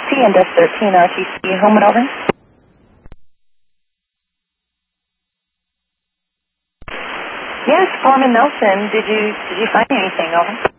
and Desk 13 RTC, home and over. Yes, Foreman Nelson, did you find anything, over?